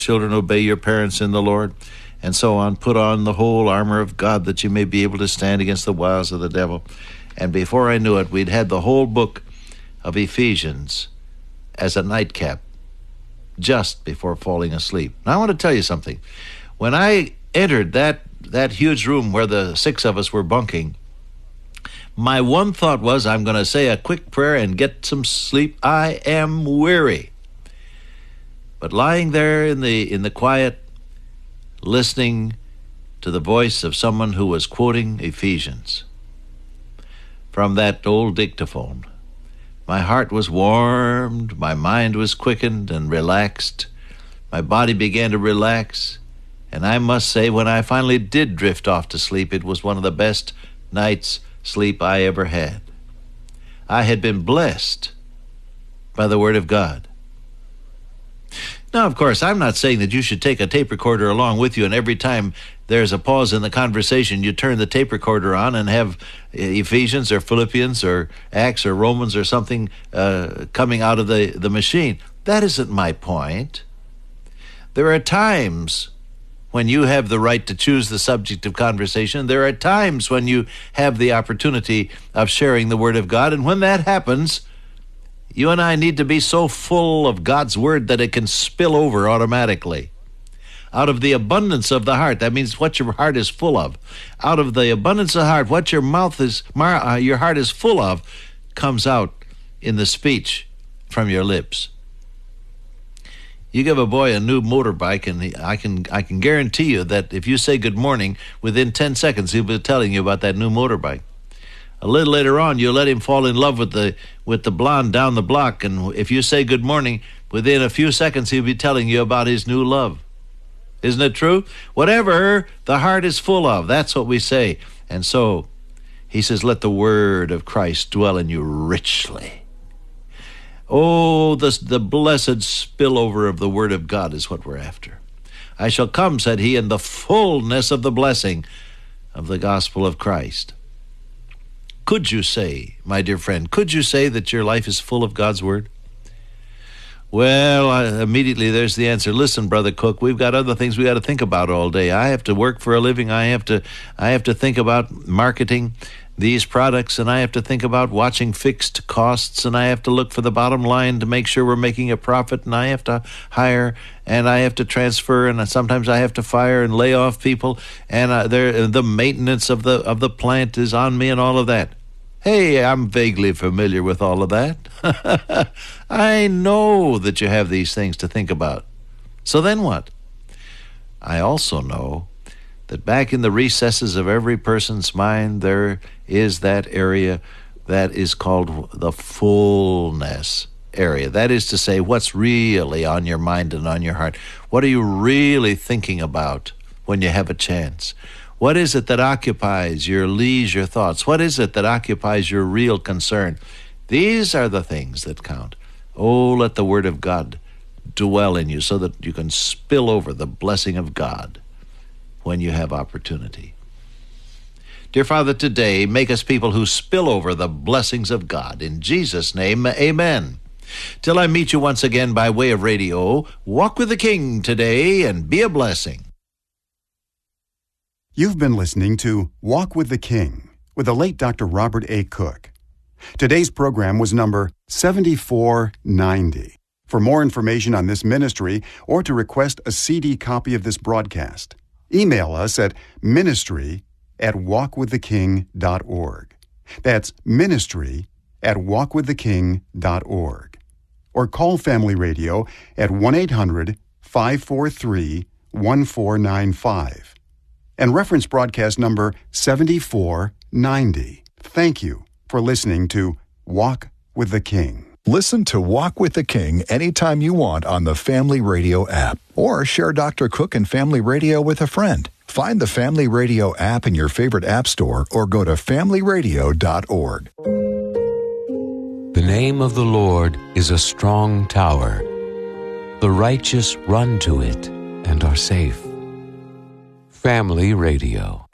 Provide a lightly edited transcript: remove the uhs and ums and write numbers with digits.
Children, obey your parents in the Lord, and so on. Put on the whole armor of God that you may be able to stand against the wiles of the devil. And before I knew it, we'd had the whole book of Ephesians as a nightcap just before falling asleep. Now, I want to tell you something. When I entered that huge room where the six of us were bunking, my one thought was, I'm going to say a quick prayer and get some sleep. I am weary. But lying there in the quiet, listening to the voice of someone who was quoting Ephesians from that old dictaphone, my heart was warmed, my mind was quickened and relaxed, my body began to relax, and I must say, when I finally did drift off to sleep, it was one of the best nights' sleep I ever had. I had been blessed by the Word of God. Now, of course, I'm not saying that you should take a tape recorder along with you, and every time there's a pause in the conversation, you turn the tape recorder on and have Ephesians or Philippians or Acts or Romans or something coming out of the machine. That isn't my point. There are times when you have the right to choose the subject of conversation. There are times when you have the opportunity of sharing the Word of God, and when that happens, you and I need to be so full of God's Word that it can spill over automatically. Out of the abundance of the heart, that means what your heart is full of. Out of the abundance of the heart, what your heart is full of comes out in the speech from your lips. You give a boy a new motorbike, and I can guarantee you that if you say good morning, within 10 seconds he'll be telling you about that new motorbike. A little later on, you let him fall in love with the blonde down the block, and if you say good morning, within a few seconds he'll be telling you about his new love. Isn't it true? Whatever the heart is full of, that's what we say. And so he says, let the word of Christ dwell in you richly. Oh, the blessed spillover of the word of God is what we're after. I shall come, said he, in the fullness of the blessing of the gospel of Christ. Could you say, my dear friend, could you say that your life is full of God's Word? Well, immediately there's the answer. Listen, Brother Cook, we've got other things we got to think about all day. I have to work for a living. I have to think about marketing these products, and I have to think about watching fixed costs, and I have to look for the bottom line to make sure we're making a profit, and I have to hire, and I have to transfer, and sometimes I have to fire and lay off people, and the maintenance of the plant is on me and all of that. Hey, I'm vaguely familiar with all of that. I know that you have these things to think about. So then what? I also know that back in the recesses of every person's mind, there is that area that is called the fullness area. That is to say, what's really on your mind and on your heart? What are you really thinking about when you have a chance? What is it that occupies your leisure thoughts? What is it that occupies your real concern? These are the things that count. Oh, let the Word of God dwell in you so that you can spill over the blessing of God when you have opportunity. Dear Father, today, make us people who spill over the blessings of God. In Jesus' name, amen. Till I meet you once again by way of radio, walk with the King today and be a blessing. You've been listening to Walk with the King with the late Dr. Robert A. Cook. Today's program was number 7490. For more information on this ministry or to request a CD copy of this broadcast, email us at ministry@walkwiththeking.org. That's ministry@walkwiththeking.org. Or call Family Radio at 1-800-543-1495. And reference broadcast number 7490. Thank you for listening to Walk with the King. Listen to Walk with the King anytime you want on the Family Radio app, or share Dr. Cook and Family Radio with a friend. Find the Family Radio app in your favorite app store or go to familyradio.org. The name of the Lord is a strong tower. The righteous run to it and are safe. Family Radio.